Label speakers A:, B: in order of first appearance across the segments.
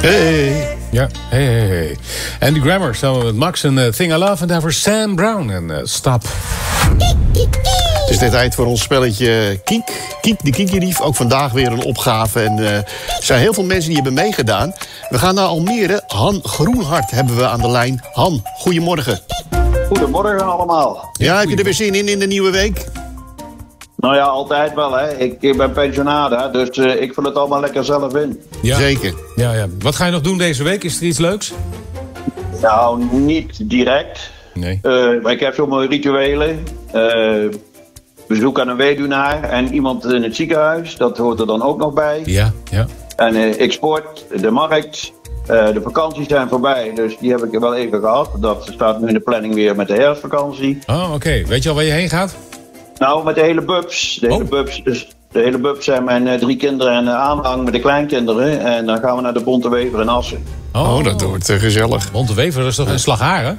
A: Hey.
B: Ja, hey. Andy Grammer samen met Max en Thing I Love. En daarvoor Sam Brown en Stop.
A: Het is net tijd voor ons spelletje Kiek. Kiek de Kiekjerief. Ook vandaag weer een opgave. En er zijn heel veel mensen die hebben meegedaan. We gaan naar Almere. Han Groenhart hebben we aan de lijn. Han, goedemorgen.
C: Goedemorgen allemaal.
A: Ja, heb je er weer zin in de nieuwe week?
C: Nou ja, altijd wel hè. Ik ben pensionade, dus ik vul het allemaal lekker zelf in.
B: Ja.
A: Zeker.
B: Ja. Wat ga je nog doen deze week? Is er iets leuks?
C: Nou, niet direct.
B: Nee.
C: Maar ik heb zomaar rituelen. Bezoek aan een weduwnaar en iemand in het ziekenhuis. Dat hoort er dan ook nog bij.
B: Ja.
C: En ik sport, de markt. De vakanties zijn voorbij, dus die heb ik wel even gehad. Dat staat nu in de planning weer met de herfstvakantie.
B: Oh, oké. Weet je al waar je heen gaat?
C: Nou, met de hele bubs. De hele bubs zijn mijn 3 kinderen en aanhang met de kleinkinderen. En dan gaan we naar de Bonte Wever in Assen.
A: Oh, dat wordt gezellig.
B: Bonte Wever, dat is toch een Slagharen?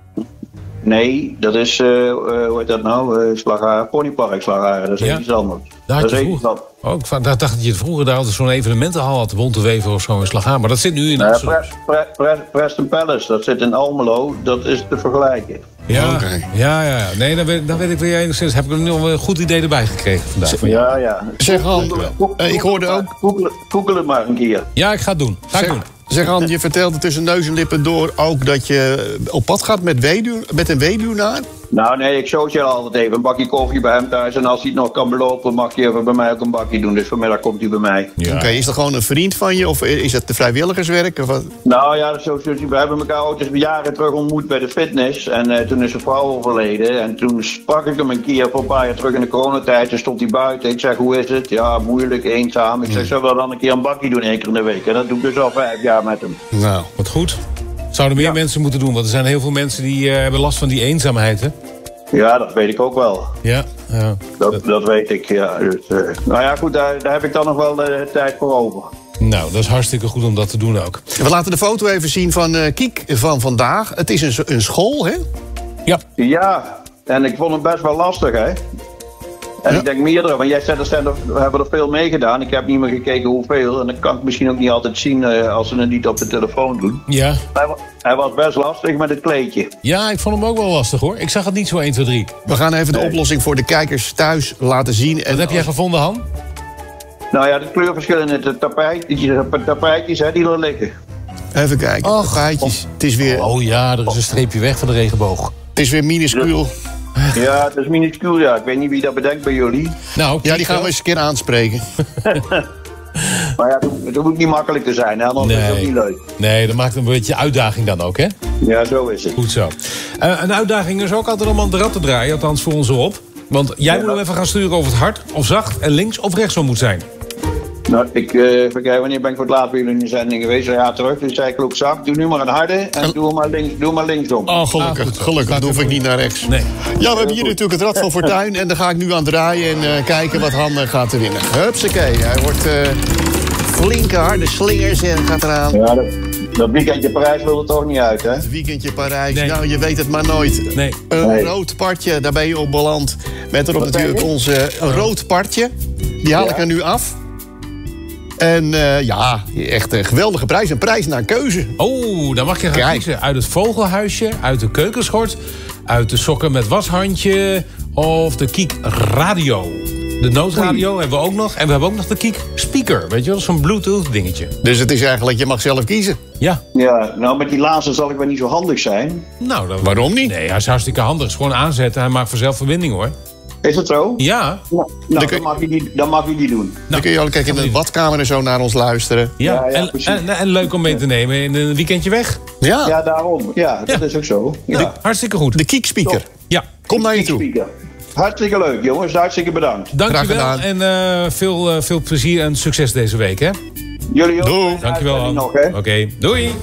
C: Nee, dat is, hoe heet dat nou? Slagharen, Ponypark Slagharen, dat is iets anders.
B: Daar had
C: dat
B: je
C: is
B: vroeger... Oh, ik dacht dat je vroeger daar altijd zo'n evenementenhal had, de Bonte Wever of zo in Slagharen. Maar dat zit nu in Amsterdam.
C: Preston Palace, dat zit in Almelo, dat is te vergelijken.
B: Ja,
A: Okay.
B: Ja. Nee, dan weet ik weer enigszins. Heb ik er nu al een goed idee erbij gekregen vandaag.
C: Ja.
A: Zeg Han, ik hoorde ook...
C: Google het maar een keer.
B: Ja, ik ga het doen.
A: Zeg Han, je vertelde tussen neus en lippen door ook dat je op pad gaat met een weduwnaar.
C: Nou nee, ik social altijd even een bakje koffie bij hem thuis. En als hij het nog kan belopen, mag je even bij mij ook een bakje doen. Dus vanmiddag komt hij bij mij.
B: Ja.
A: Oké, is dat gewoon een vriend van je of is het de vrijwilligerswerk? Of wat?
C: Nou ja, we hebben elkaar ooit eens jaren terug ontmoet bij de fitness. En toen is zijn vrouw overleden. En toen sprak ik hem een keer voor een paar jaar terug in de coronatijd. Toen stond hij buiten. Ik zeg, hoe is het? Ja, moeilijk, eenzaam. Ik zeg, zullen we dan een keer een bakje doen 1 keer in de week? En dat doe ik dus al 5 jaar met hem.
A: Nou,
B: Wat goed. Zouden meer mensen moeten doen, want er zijn heel veel mensen die hebben last van die eenzaamheid, hè?
C: Ja, dat weet ik ook wel.
B: Ja.
C: Dat weet ik, ja. Dus, nou ja, goed, daar heb ik dan nog wel tijd voor over.
B: Nou, dat is hartstikke goed om dat te doen ook.
A: we laten de foto even zien van Kiek van vandaag. Het is een school, hè?
B: Ja.
C: Ja, en ik vond het best wel lastig, hè. En
A: Ja.
C: ik denk meerdere, want jij zei we hebben er veel meegedaan. Ik heb niet meer gekeken hoeveel. En dat kan ik misschien ook niet altijd zien als ze het niet op de telefoon doen.
B: Ja.
C: Hij was best lastig met het kleedje.
B: Ja, ik vond hem ook wel lastig, hoor. Ik zag het niet zo 1, 2, 3.
A: We gaan even de oplossing voor de kijkers thuis laten zien.
B: Wat heb jij gevonden, Han?
C: Nou ja, de kleurverschillen in het tapijtjes hè, die er liggen.
A: Even kijken, tapijtjes. Het is weer,
B: Oh ja, er is een streepje weg van de regenboog.
A: het is weer minuscuul.
C: Ja, het is minuscuul, ja. Ik weet niet wie dat bedenkt bij jullie.
B: Nou,
A: Ja, die gaan we eens een keer aanspreken.
C: Maar ja, het hoeft niet makkelijk te zijn, hè, anders is het ook niet leuk.
B: Nee, dat maakt een beetje uitdaging dan ook, hè?
C: Ja, zo is het.
B: Goed zo. Een uitdaging is ook altijd om aan de rad te draaien, althans voor ons erop. Want jij moet hem even gaan sturen of het hard of zacht en links of rechts zo moet zijn.
C: Nou, even kijken, wanneer ben ik voor het laat bij jullie in de zending geweest? Ja, terug. Dus zei ik ook zacht. Doe nu maar een harde en doe maar linksom.
A: Oh, gelukkig hoef ik niet naar rechts.
B: Nee.
A: Ja, we hebben hier natuurlijk het Rad van Fortuin. En daar ga ik nu aan draaien en kijken wat Han gaat te winnen. Hupsakee, hij wordt flinke harde slingers en gaat eraan.
C: Ja, dat weekendje Parijs wil er toch niet uit, hè?
A: Het weekendje Parijs,
B: Nee.
A: nou je weet het maar nooit.
B: Nee.
A: Een rood partje, daar ben je op beland. Met erop natuurlijk onze rood partje. Die haal ik er nu af. En ja, echt een geweldige prijs. Een prijs naar keuze.
B: Oh, dan mag je gaan kiezen. Uit het vogelhuisje, uit de keukenschort, uit de sokken met washandje of de Kiek radio. De noodradio hebben we ook nog. En we hebben ook nog de Kiek speaker. Weet je wel, zo'n Bluetooth dingetje.
A: Dus het is eigenlijk, je mag zelf kiezen.
B: Ja.
C: Ja, nou met die laatste zal ik wel niet zo handig zijn.
B: Nou, dan...
A: Waarom niet?
B: Nee, hij is hartstikke handig. Het is gewoon aanzetten. Hij maakt vanzelf verbinding, hoor.
C: Is dat zo?
B: Ja.
C: Nou, dan mag je die doen.
A: Dan kun je al kijken in de badkamer en zo naar ons luisteren.
B: Ja.
C: precies.
B: En leuk om mee te nemen in een weekendje weg.
A: Ja,
C: Ja, daarom. Ja, dat is ook zo. Ja.
B: Hartstikke goed.
A: de Kiek speaker.
B: Ja.
A: Kom naar je toe.
C: Speaker. Hartstikke leuk, jongens. Hartstikke bedankt.
B: Dankjewel.
A: Graag
B: En veel plezier en succes deze week, hè?
C: Jullie ook.
A: Doei.
B: Dankjewel, Han.
C: Nog, hè?
B: Oké, doei.